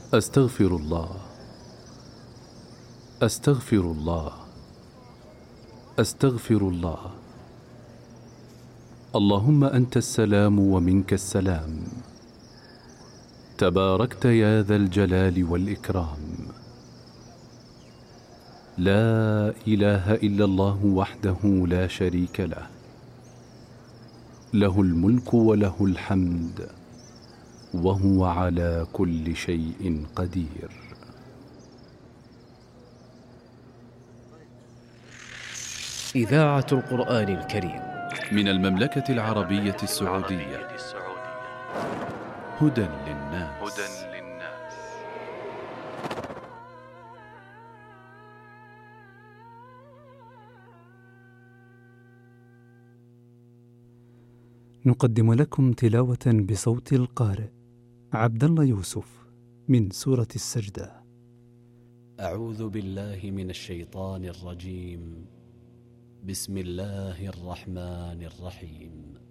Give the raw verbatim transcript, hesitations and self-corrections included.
أستغفر الله، أستغفر الله، أستغفر الله. اللهم أنت السلام ومنك السلام، تباركت يا ذا الجلال والإكرام. لا إله إلا الله وحده لا شريك له، له الملك وله الحمد وهو على كل شيء قدير. إذاعة القرآن الكريم من المملكة العربية السعودية. هدى للناس. نقدم لكم تلاوة بصوت القارئ عبد الله يوسف من سورة السجدة. أعوذ بالله من الشيطان الرجيم. بسم الله الرحمن الرحيم.